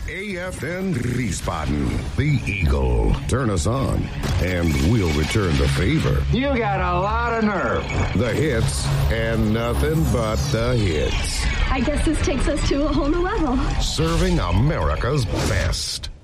AFN Wiesbaden, the Eagle. Turn us on, and we'll return the favor. You got a lot of nerve. The hits, and nothing but the hits. I guess this takes us to a whole new level. Serving America's best.